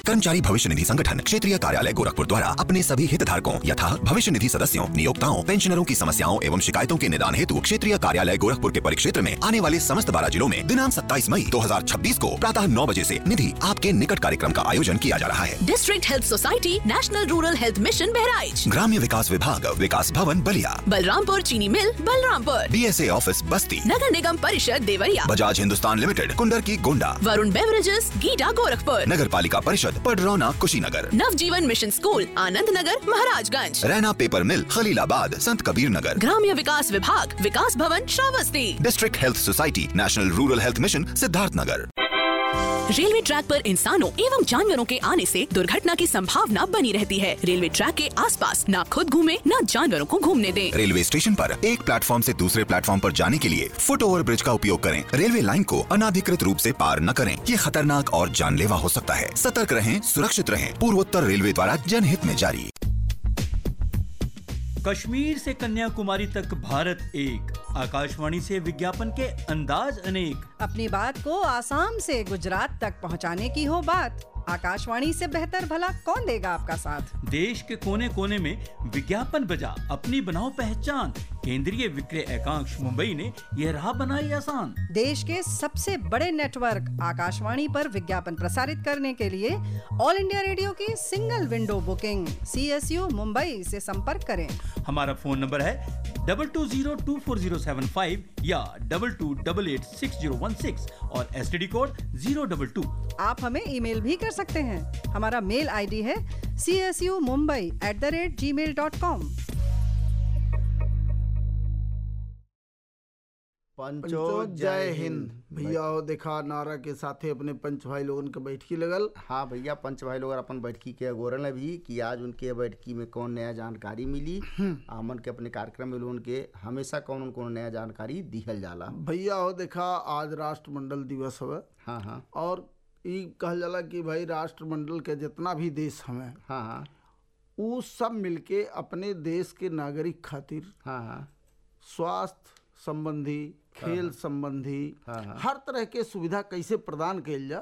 कर्मचारी भविष्य निधि संगठन क्षेत्रीय कार्यालय गोरखपुर द्वारा अपने सभी हितधारकों यथा भविष्य निधि सदस्यों, नियोक्ताओं, पेंशनरों की समस्याओं एवं शिकायतों के निदान हेतु क्षेत्रीय कार्यालय गोरखपुर के परिक्षेत्र में आने वाले समस्त 12 जिलों में दिनांक 27 मई 2026 को प्रातः 9 बजे से निधि आपके निकट कार्यक्रम का आयोजन किया जा रहा है। District health society, national rural health mission Bahraich, ग्राम्य विकास विभाग, विकास भवन बलिया, बलरामपुर चीनी मिल बलरामपुर, DSA ऑफिस बस्ती, नगर निगम परिषद देवरिया, बजाज हिंदुस्तान लिमिटेड कुंडर की गोंडा, वरुण बेवरेजेस गीडा गोरखपुर, नगर पालिका परिषद पडरौना कुशीनगर, नवजीवन mission school Anand Nagar Maharajganj, Raina paper मिल खलीलाबाद संत कबीर नगर, ग्राम्य विकास विभाग विकास भवन Shravasti, district health society national rural health mission Siddharth Nagar. Railway track पर इंसानों एवं जानवरों के आने से दुर्घटना की संभावना बनी रहती है। रेलवे ट्रैक के आसपास न खुद घूमे न जानवरों को घूमने दें। रेलवे स्टेशन पर एक प्लेटफॉर्म से दूसरे प्लेटफॉर्म पर जाने के लिए फुट ओवर ब्रिज का उपयोग करें। रेलवे लाइन को अनाधिकृत रूप से पार न करें, ये खतरनाक और जानलेवा हो सकता है। सतर्क रहें, सुरक्षित रहें। पूर्वोत्तर रेलवे द्वारा जनहित में जारी। कश्मीर से कन्याकुमारी तक भारत एक, आकाशवाणी से विज्ञापन के अंदाज अनेक। अपनी बात को आसाम से गुजरात तक पहुंचाने की हो बात, आकाशवाणी से बेहतर भला कौन देगा आपका साथ। देश के कोने कोने में विज्ञापन बजा अपनी बनाओ पहचान। केंद्रीय विक्रय एकांश मुंबई ने यह राह बनाई आसान। देश के सबसे बड़े नेटवर्क आकाशवाणी पर विज्ञापन प्रसारित करने के लिए ऑल इंडिया रेडियो की single window booking CSU Mumbai से संपर्क करें। हमारा फोन नंबर है 22024075 या 22886016 और STD कोड 022। आप हमें ईमेल भी कर सकते हैं। हमारा मेल ID है csumumbai@gmail.com। पंचो जय हिंद। भैया हो देखा नारा के साथे अपने पंच भाई लोगन के बैठकी लगल। हाँ भैया, पंच भाई लोग अपन बैठकी के गोरल भी कि आज उनके बैठकी में कौन नया जानकारी मिली। आमन के अपने कार्यक्रम में लोगन के हमेशा कौन नया जानकारी दिहल जाला। भैया हो देखा आज राष्ट्रमंडल दिवस हवे। हाँ हाँ। और ई कहल जाला कि भाई राष्ट्रमंडल के जितना भी देश हमें, हाँ हाँ, वो सब मिलके अपने देश के नागरिक खातिर हाँ हाँ, स्वास्थ्य संबंधी, खेल संबंधी, हर तरह के सुविधा कैसे प्रदान कइल जा